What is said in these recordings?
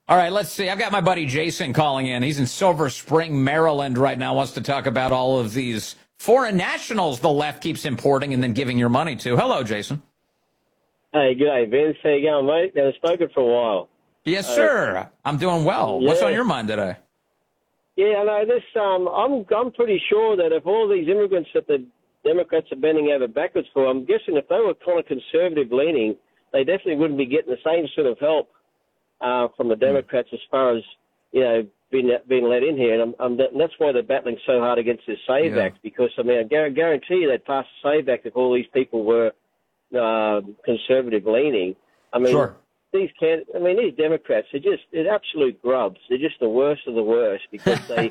All right, let's see. I've got my buddy Jason calling in. He's in Silver Spring, Maryland right now, wants to talk about all of these foreign nationals the left keeps importing and then giving your money to. Hello, Jason. Hey, g'day, Vince. How you going, mate? Haven't spoken for a while. Yes, sir. I'm doing well. Yeah. What's on your mind today? Yeah, I know this. I'm pretty sure that if all these immigrants that the Democrats are bending over backwards for, I'm guessing if they were kind of conservative leaning, they definitely wouldn't be getting the same sort of help from the Democrats as far as being let in here, and that's why they're battling so hard against this SAVE Act. Because I mean, I guarantee you they'd pass the SAVE Act if all these people were conservative leaning. I mean, Sure. these Democrats they're absolute grubs. They're just the worst of the worst because they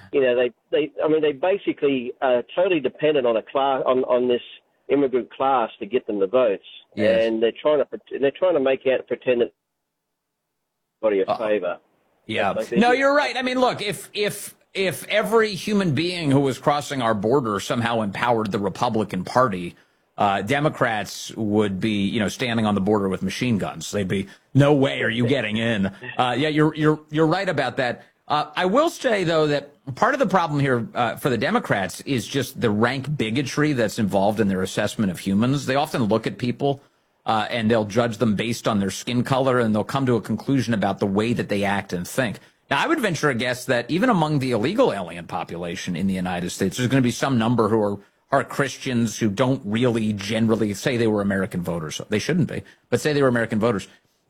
basically are totally dependent on a class on this immigrant class to get them the votes, and they're trying to make out pretend that everybody a favor. Yeah. No, you're right. I mean, look, if every human being who was crossing our border somehow empowered the Republican Party, Democrats would be, standing on the border with machine guns. They'd be, no way are you getting in. Yeah, you're right about that. I will say, though, that part of the problem here for the Democrats is just the rank bigotry that's involved in their assessment of humans. They often look at people and they'll judge them based on their skin color, and they'll come to a conclusion about the way that they act and think. Now, I would venture a guess that even among the illegal alien population in the United States, there's going to be some number who are Christians who don't really generally say they were American voters. They shouldn't be, but say they were American voters.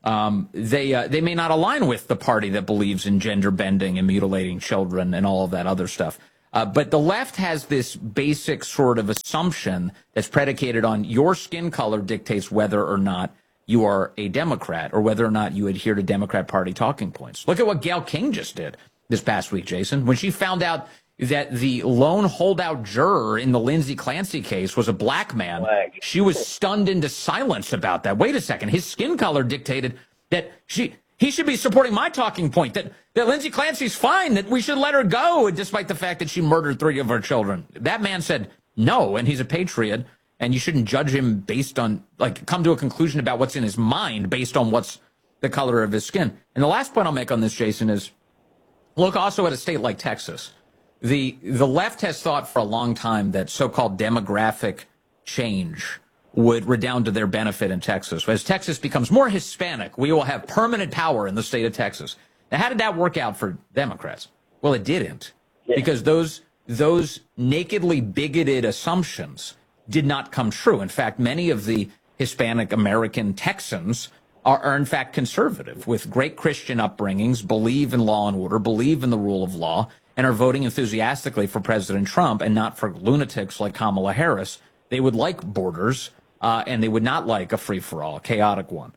They may not align with the party that believes in gender bending and mutilating children and all of that other stuff. But the left has this basic sort of assumption that's predicated on your skin color dictates whether or not you are a Democrat or whether or not you adhere to Democrat Party talking points. Look at what Gayle King just did this past week, Jason, when she found out that the lone holdout juror in the Lindsay Clancy case was a black man. She was stunned into silence about that. Wait a second. His skin color dictated that he should be supporting my talking point, that Lindsay Clancy's fine, that we should let her go, despite the fact that she murdered 3 of her children. That man said no, and he's a patriot, and you shouldn't judge him based on, come to a conclusion about what's in his mind based on what's the color of his skin. And the last point I'll make on this, Jason, is look also at a state like Texas. The left has thought for a long time that so-called demographic change would redound to their benefit in Texas. As Texas becomes more Hispanic, we will have permanent power in the state of Texas. Now, how did that work out for Democrats? Well, it didn't, because those nakedly bigoted assumptions did not come true. In fact, many of the Hispanic American Texans are in fact conservative, with great Christian upbringings, believe in law and order, believe in the rule of law, and are voting enthusiastically for President Trump and not for lunatics like Kamala Harris. They would like borders, and they would not like a free-for-all, a chaotic one.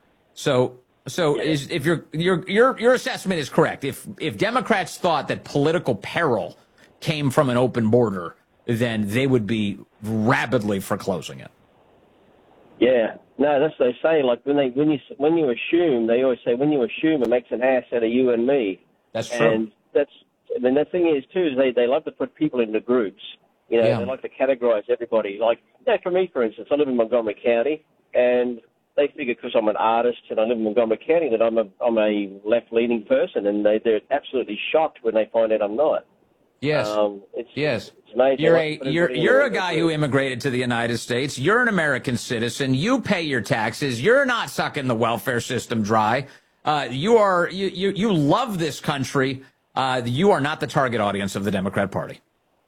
If your assessment is correct, if Democrats thought that political peril came from an open border, then they would be rabidly for closing it. Yeah, no, that's what they say. Like when you assume, they always say when you assume, it makes an ass out of you and me. That's true. And the thing is too is they love to put people into groups. They like to categorize everybody. Like, for me, for instance, I live in Montgomery County, and they figure because I'm an artist and I live in Montgomery County that I'm a left-leaning person, and they're absolutely shocked when they find out I'm not. Yes. It's amazing. You're a guy who immigrated to the United States. You're an American citizen. You pay your taxes. You're not sucking the welfare system dry. You love this country. You are not the target audience of the Democrat Party.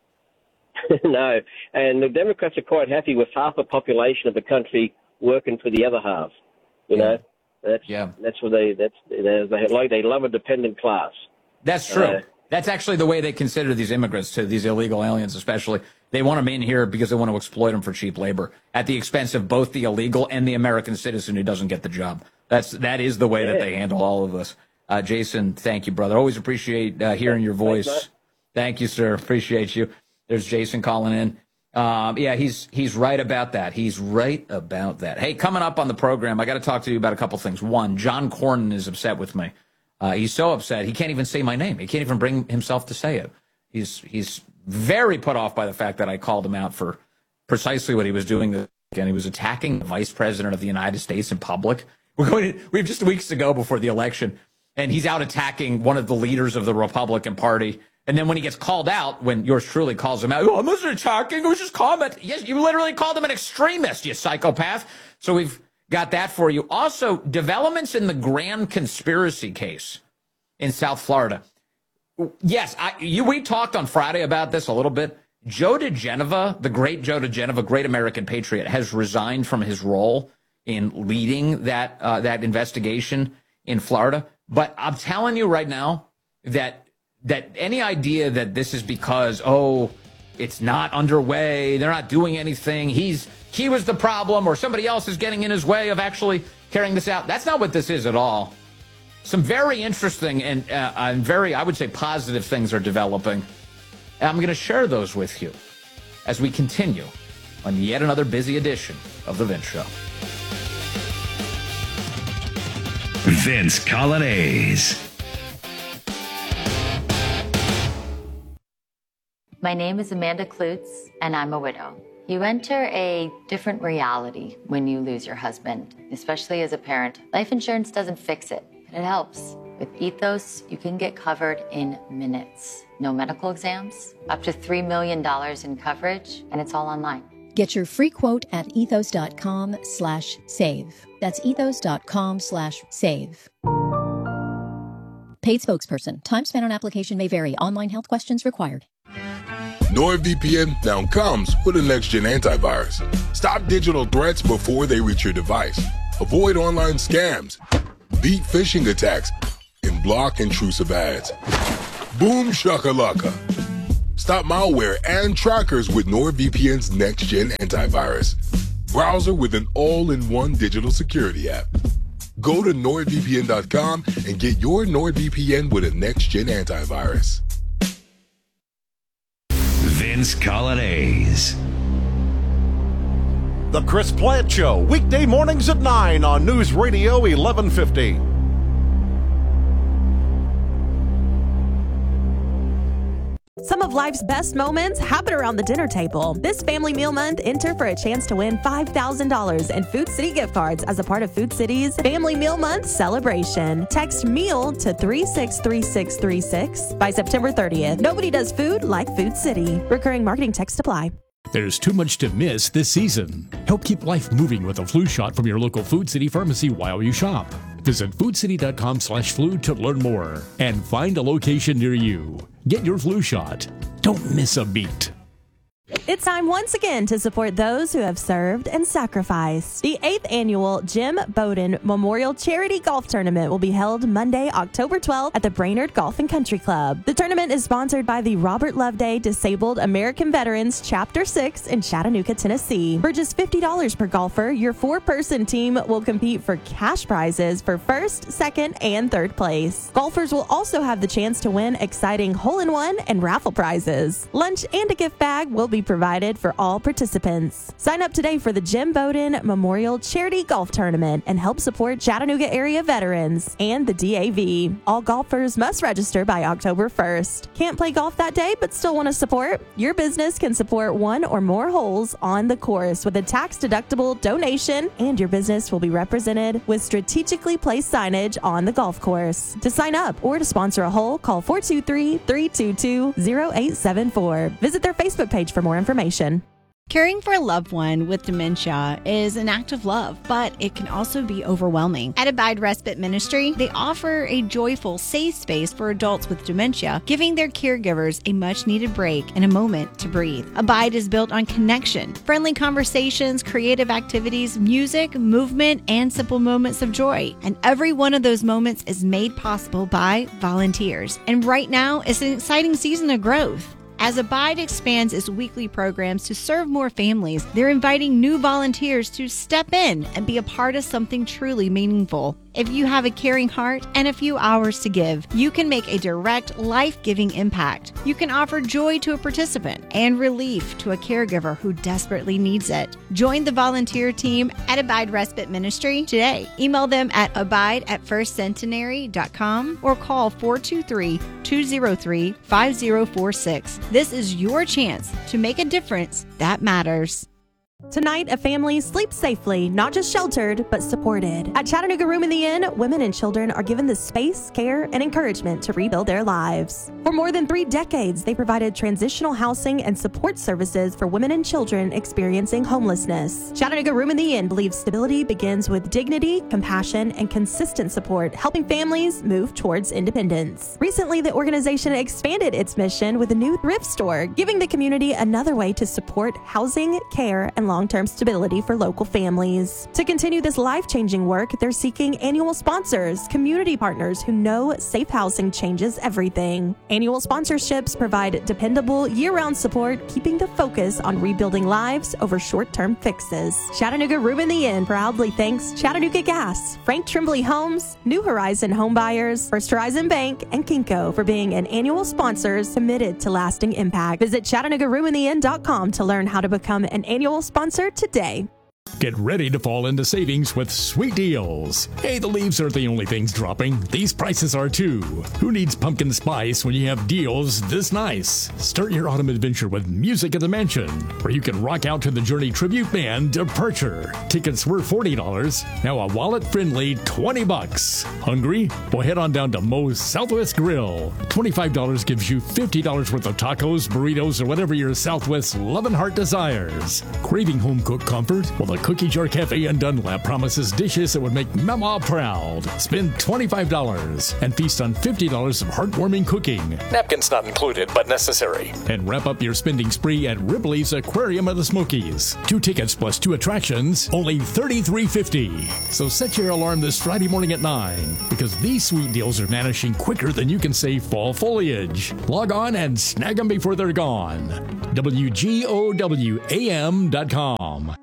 No, and the Democrats are quite happy with half the population of the country working for the other half. That's what they love a dependent class. That's true. That's actually the way they consider these immigrants, to these illegal aliens especially. They want them in here because they want to exploit them for cheap labor at the expense of both the illegal and the American citizen who doesn't get the job. That is the way that they handle all of this. Jason, thank you, brother. Always appreciate hearing your voice. Thanks, thank you, sir. Appreciate you. There's Jason calling in. He's right about that. He's right about that. Hey, coming up on the program, I got to talk to you about a couple things. One, John Cornyn is upset with me. He's so upset he can't even say my name. He can't even bring himself to say it. He's very put off by the fact that I called him out for precisely what he was doing this weekend. He was attacking the vice president of the United States in public. We have just weeks to go before the election. and he's out attacking one of the leaders of the Republican Party. And then when he gets called out, when yours truly calls him out, I wasn't attacking, it was just comment. Yes, you literally called him an extremist, you psychopath. So we've got that for you. Also, developments in the grand conspiracy case in South Florida. Yes, we talked on Friday about this a little bit. Joe diGenova, the great Joe diGenova, great American patriot, has resigned from his role in leading that investigation in Florida. But I'm telling you right now that any idea that this is because, it's not underway, they're not doing anything, he was the problem, or somebody else is getting in his way of actually carrying this out, that's not what this is at all. Some very interesting and very, I would say, positive things are developing. And I'm going to share those with you as we continue on yet another busy edition of The Vince Show. Vince Coglianese. My name is Amanda Klutz, and I'm a widow. You enter a different reality when you lose your husband, especially as a parent. Life insurance doesn't fix it, but it helps. With Ethos, you can get covered in minutes. No medical exams, up to $3 million in coverage, and it's all online. Get your free quote at ethos.com/save. That's ethos.com/save. Paid spokesperson. Time spent on application may vary. Online health questions required. NordVPN now comes with a next-gen antivirus. Stop digital threats before they reach your device. Avoid online scams. Beat phishing attacks. And block intrusive ads. Boom shakalaka. Stop malware and trackers with NordVPN's next-gen antivirus. Browser with an all-in-one digital security app. Go to NordVPN.com and get your NordVPN with a next-gen antivirus. Vince Coglianese. The Chris Plant Show, weekday mornings at 9 on News Radio 1150. Some of life's best moments happen around the dinner table. This Family Meal Month, enter for a chance to win $5,000 in Food City gift cards as a part of Food City's Family Meal Month celebration. Text MEAL to 363636 by September 30th. Nobody does food like Food City. Recurring marketing text apply. There's too much to miss this season. Help keep life moving with a flu shot from your local Food City pharmacy while you shop. Visit foodcity.com/flu to learn more and find a location near you. Get your flu shot. Don't miss a beat. It's time once again to support those who have served and sacrificed. The 8th annual Jim Bowden Memorial Charity Golf Tournament will be held Monday, October 12th at the Brainerd Golf and Country Club. The tournament is sponsored by the Robert Loveday Disabled American Veterans Chapter 6 in Chattanooga, Tennessee. For just $50 per golfer, your 4-person team will compete for cash prizes for first, second, and third place. Golfers will also have the chance to win exciting hole-in-one and raffle prizes. Lunch and a gift bag will be provided for all participants. Sign up today for the Jim Bowden Memorial Charity Golf Tournament and help support Chattanooga area veterans and the DAV. All golfers must register by October 1st. Can't play golf that day but still want to support? Your business can support one or more holes on the course with a tax-deductible donation, and your business will be represented with strategically placed signage on the golf course. To sign up or to sponsor a hole, call 423-322-0874. Visit their Facebook page for more information. Caring for a loved one with dementia is an act of love, but it can also be overwhelming. At Abide Respite Ministry, they offer a joyful, safe space for adults with dementia, giving their caregivers a much-needed break and a moment to breathe. Abide is built on connection, friendly conversations, creative activities, music, movement, and simple moments of joy. And every one of those moments is made possible by volunteers. And right now, it's an exciting season of growth. As Abide expands its weekly programs to serve more families, they're inviting new volunteers to step in and be a part of something truly meaningful. If you have a caring heart and a few hours to give, you can make a direct, life-giving impact. You can offer joy to a participant and relief to a caregiver who desperately needs it. Join the volunteer team at Abide Respite Ministry today. Email them at abide@firstcentenary.com or call 423-203-5046. This is your chance to make a difference that matters. Tonight, a family sleeps safely, not just sheltered, but supported. At Chattanooga Room in the Inn, women and children are given the space, care, and encouragement to rebuild their lives. For more than 3 decades, they provided transitional housing and support services for women and children experiencing homelessness. Chattanooga Room in the Inn believes stability begins with dignity, compassion, and consistent support, helping families move towards independence. Recently, the organization expanded its mission with a new thrift store, giving the community another way to support housing, care, and long-term stability for local families. To continue this life-changing work, they're seeking annual sponsors, community partners who know safe housing changes everything. Annual sponsorships provide dependable, year-round support, keeping the focus on rebuilding lives over short-term fixes. Chattanooga Room in the Inn proudly thanks Chattanooga Gas, Frank Tremblay Homes, New Horizon Home Buyers, First Horizon Bank, and Kinko for being an annual sponsors committed to lasting impact. Visit ChattanoogaRoomInTheInn.com to learn how to become an annual sponsor today. Get ready to fall into savings with sweet deals. Hey, the leaves aren't the only things dropping. These prices are too. Who needs pumpkin spice when you have deals this nice? Start your autumn adventure with Music at the Mansion, where you can rock out to the Journey tribute band Departure. Tickets were $40. Now a wallet-friendly $20. Hungry? Well, head on down to Moe's Southwest Grill. $25 gives you $50 worth of tacos, burritos, or whatever your Southwest loving heart desires. Craving home-cooked comfort? Well, the Cookie Jar Cafe in Dunlap promises dishes that would make Mama proud. Spend $25 and feast on $50 of heartwarming cooking. Napkins not included, but necessary. And wrap up your spending spree at Ripley's Aquarium of the Smokies. 2 tickets plus 2 attractions, only $33.50. So set your alarm this Friday morning at 9, because these sweet deals are vanishing quicker than you can say fall foliage. Log on and snag them before they're gone. WGOWAM.com.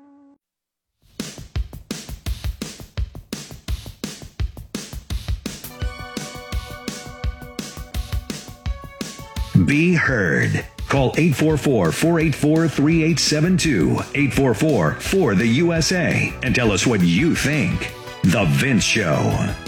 Be heard. Call 844-484-3872, 844-4-the-USA, and tell us what you think. The Vince Show.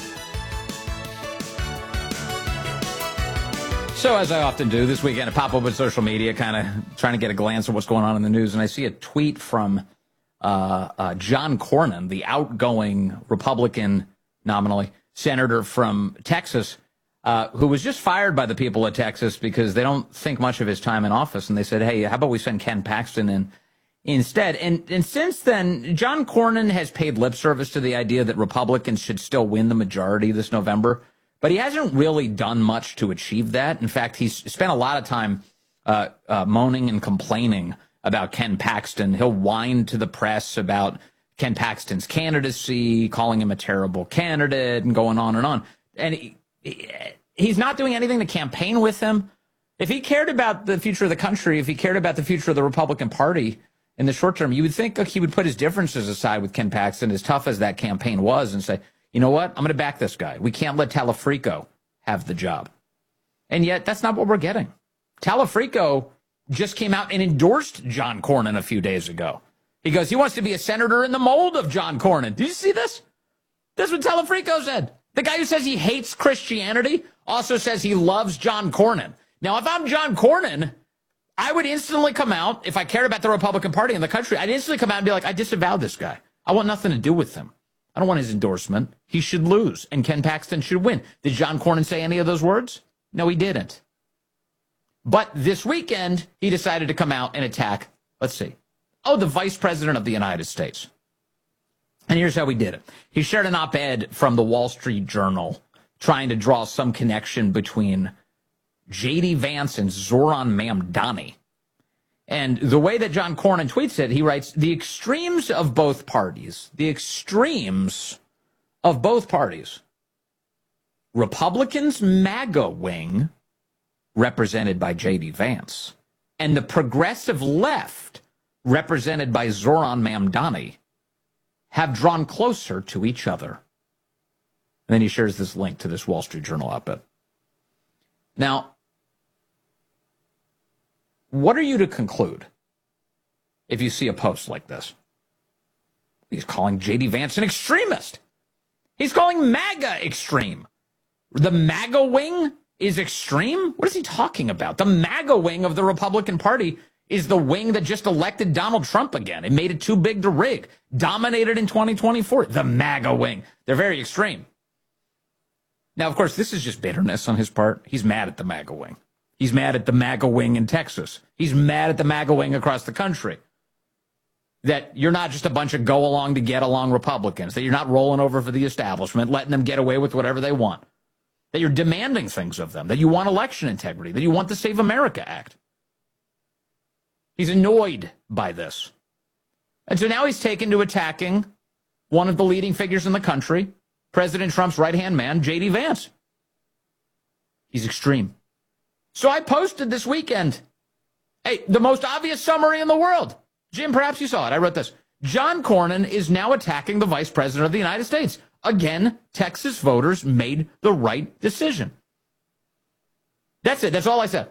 So, as I often do this weekend, I pop open social media, kind of trying to get a glance at what's going on in the news, and I see a tweet from John Cornyn, the outgoing Republican, nominally, senator from Texas, who was just fired by the people of Texas because they don't think much of his time in office. And they said, hey, how about we send Ken Paxton in instead? And since then, John Cornyn has paid lip service to the idea that Republicans should still win the majority this November. But he hasn't really done much to achieve that. In fact, he's spent a lot of time moaning and complaining about Ken Paxton. He'll whine to the press about Ken Paxton's candidacy, calling him a terrible candidate, and going on and on. And he's not doing anything to campaign with him. If he cared about the future of the country, if he cared about the future of the Republican Party in the short term, you would think he would put his differences aside with Ken Paxton, as tough as that campaign was, and say, you know what, I'm going to back this guy. We can't let Talafrico have the job. And yet, that's not what we're getting. Talafrico just came out and endorsed John Cornyn a few days ago. He goes, he wants to be a senator in the mold of John Cornyn. Did you see this? That's what Talafrico said. The guy who says he hates Christianity also says he loves John Cornyn. Now, if I'm John Cornyn, I would instantly come out, if I cared about the Republican Party in the country, I'd instantly come out and be like, I disavow this guy. I want nothing to do with him. I don't want his endorsement. He should lose, and Ken Paxton should win. Did John Cornyn say any of those words? No, he didn't. But this weekend, he decided to come out and attack, let's see, the Vice President of the United States. And here's how he did it. He shared an op-ed from the Wall Street Journal trying to draw some connection between J.D. Vance and Zoran Mamdani. And the way that John Cornyn tweets it, he writes, the extremes of both parties, Republicans' MAGA wing, represented by J.D. Vance, and the progressive left, represented by Zoran Mamdani, have drawn closer to each other. And then he shares this link to this Wall Street Journal op-ed. Now, what are you to conclude if you see a post like this? He's calling J.D. Vance an extremist. He's calling MAGA extreme. The MAGA wing is extreme? What is he talking about? The MAGA wing of the Republican Party is the wing that just elected Donald Trump again. It made it too big to rig. Dominated in 2024. The MAGA wing. They're very extreme. Now, of course, this is just bitterness on his part. He's mad at the MAGA wing. He's mad at the MAGA wing in Texas. He's mad at the MAGA wing across the country. That you're not just a bunch of go-along to get-along Republicans. That you're not rolling over for the establishment, letting them get away with whatever they want. That you're demanding things of them. That you want election integrity. That you want the Save America Act. He's annoyed by this. And so now he's taken to attacking one of the leading figures in the country, President Trump's right-hand man, J.D. Vance. He's extreme. So I posted this weekend, hey, the most obvious summary in the world. Jim, perhaps you saw it. I wrote this. John Cornyn is now attacking the vice president of the United States. Again, Texas voters made the right decision. That's it. That's all I said.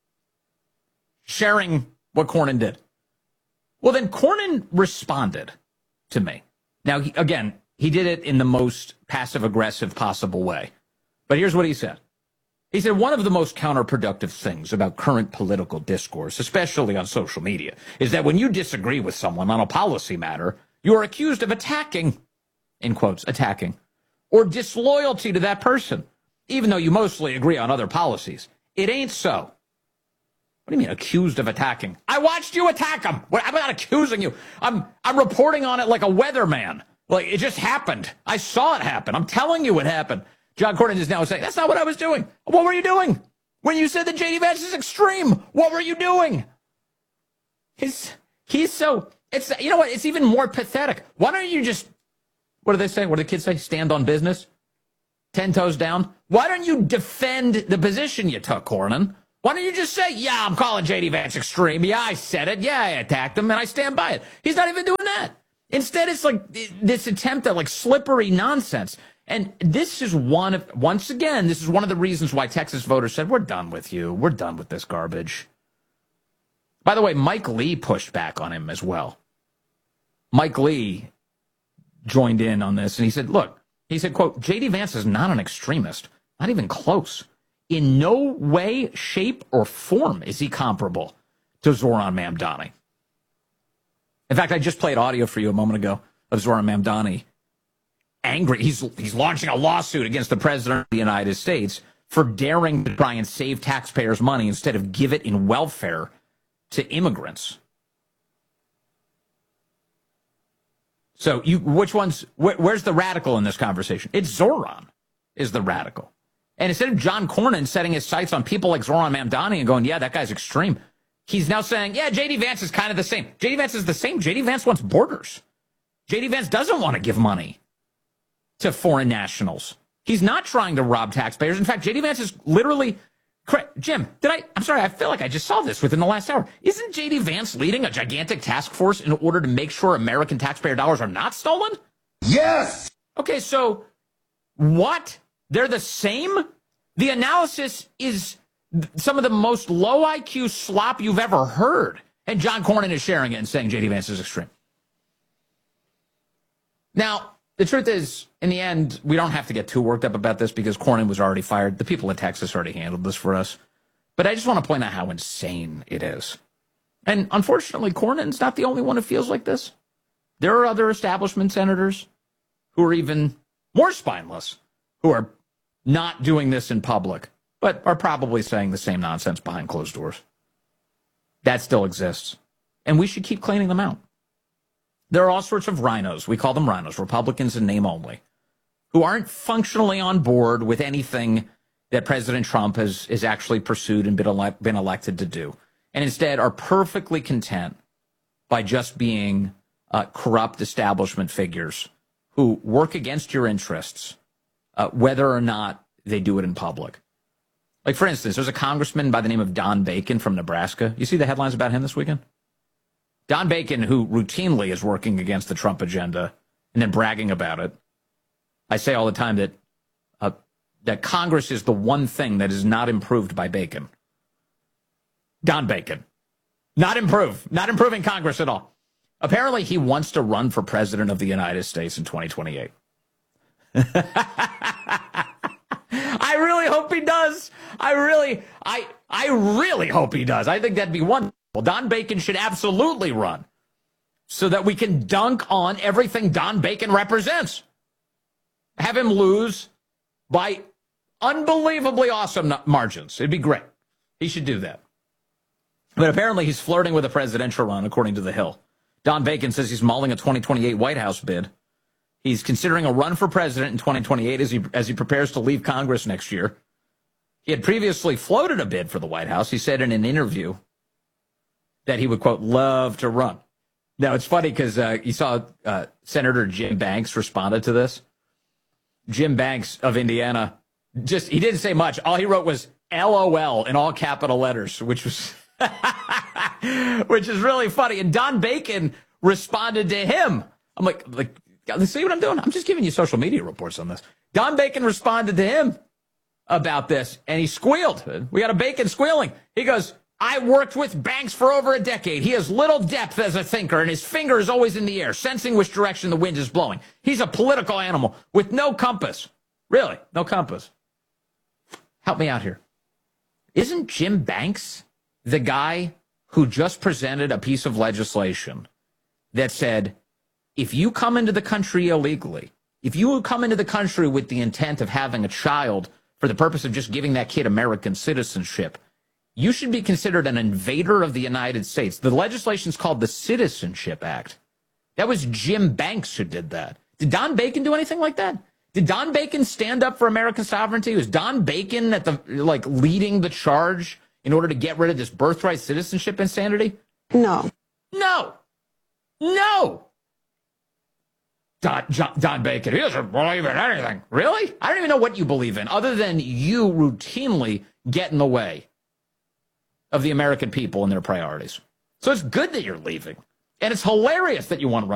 Sharing what Cornyn did. Well, then Cornyn responded to me. Now, he did it in the most passive-aggressive possible way. But here's what he said. He said, one of the most counterproductive things about current political discourse, especially on social media, is that when you disagree with someone on a policy matter, you are accused of attacking, in quotes, attacking, or disloyalty to that person, even though you mostly agree on other policies. It ain't so. What do you mean, accused of attacking? I watched you attack him. I'm not accusing you. I'm reporting on it like a weatherman. Like, it just happened. I saw it happen. I'm telling you what happened. John Cornyn is now saying, that's not what I was doing. What were you doing? When you said that J.D. Vance is extreme, what were you doing? He's so, it's, you know what, it's even more pathetic. Why don't you just, what do they say? What do the kids say? Stand on business? 10 toes down? Why don't you defend the position you took, Cornyn? Why don't you just say, yeah, I'm calling J.D. Vance extreme. Yeah, I said it. Yeah, I attacked him, and I stand by it. He's not even doing that. Instead, it's like this attempt at like slippery nonsense. And this is once again, this is one of the reasons why Texas voters said, we're done with you. We're done with this garbage. By the way, Mike Lee pushed back on him as well. Mike Lee joined in on this, and he said, look, he said, quote, J.D. Vance is not an extremist, not even close. In no way, shape, or form is he comparable to Zoran Mamdani. In fact, I just played audio for you a moment ago of Zoran Mamdani. Angry. He's launching a lawsuit against the president of the United States for daring to try and save taxpayers' money instead of give it in welfare to immigrants. So where's the radical in this conversation? It's Zoran is the radical. And instead of John Cornyn setting his sights on people like Zoran Mamdani and going, yeah, that guy's extreme, he's now saying, yeah, J.D. Vance is kind of the same. J.D. Vance is the same. J.D. Vance wants borders. J.D. Vance doesn't want to give money to foreign nationals. He's not trying to rob taxpayers. In fact, J.D. Vance is literally... Jim, I'm sorry, I feel like I just saw this within the last hour. Isn't J.D. Vance leading a gigantic task force in order to make sure American taxpayer dollars are not stolen? Yes! Okay, so what? They're the same? The analysis is some of the most low IQ slop you've ever heard. And John Cornyn is sharing it and saying J.D. Vance is extreme. Now, the truth is, in the end, we don't have to get too worked up about this because Cornyn was already fired. The people in Texas already handled this for us. But I just want to point out how insane it is. And unfortunately, Cornyn's not the only one who feels like this. There are other establishment senators who are even more spineless, who are not doing this in public, but are probably saying the same nonsense behind closed doors. That still exists. And we should keep cleaning them out. There are all sorts of rhinos. We call them rhinos, Republicans in name only, who aren't functionally on board with anything that President Trump has actually pursued and been elected to do, and instead are perfectly content by just being corrupt establishment figures who work against your interests, whether or not they do it in public. Like, for instance, there's a congressman by the name of Don Bacon from Nebraska. You see the headlines about him this weekend? Don Bacon, who routinely is working against the Trump agenda and then bragging about it. I say all the time that Congress is the one thing that is not improved by Bacon. Don Bacon. Not improving Congress at all. Apparently, he wants to run for president of the United States in 2028. I really hope he does. I really hope he does. I think that'd be one Well, Don Bacon should absolutely run so that we can dunk on everything Don Bacon represents. Have him lose by unbelievably awesome margins. It'd be great. He should do that. But apparently he's flirting with a presidential run, according to The Hill. Don Bacon says he's mulling a 2028 White House bid. He's considering a run for president in 2028 as he prepares to leave Congress next year. He had previously floated a bid for the White House. He said in an interview that he would, quote, love to run. Now, it's funny because you saw Senator Jim Banks responded to this. Jim Banks of Indiana, he didn't say much. All he wrote was LOL in all capital letters, which was which is really funny. And Don Bacon responded to him. I'm like, see what I'm doing? I'm just giving you social media reports on this. Don Bacon responded to him about this, and he squealed. We got a Bacon squealing. He goes, I worked with Banks for over a decade. He has little depth as a thinker, and his finger is always in the air, sensing which direction the wind is blowing. He's a political animal with no compass. Really, no compass. Help me out here. Isn't Jim Banks the guy who just presented a piece of legislation that said, if you come into the country illegally, if you come into the country with the intent of having a child for the purpose of just giving that kid American citizenship, you should be considered an invader of the United States. The legislation's called the Citizenship Act. That was Jim Banks who did that. Did Don Bacon do anything like that? Did Don Bacon stand up for American sovereignty? Was Don Bacon at the leading the charge in order to get rid of this birthright citizenship insanity? No. Don Bacon, he doesn't believe in anything. Really? I don't even know what you believe in, other than you routinely get in the way of the American people and their priorities. So it's good that you're leaving. And it's hilarious that you want to run